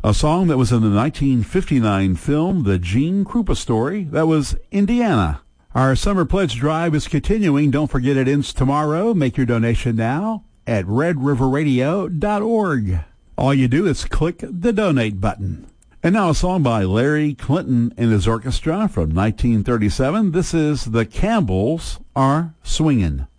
A song that was in the 1959 film The Gene Krupa Story. That was Indiana. Our Summer Pledge Drive is continuing. Don't forget it ends tomorrow. Make your donation now at redriverradio.org. All you do is click the donate button. And now a song by Larry Clinton and his orchestra from 1937. This is The Campbells Are Swingin'.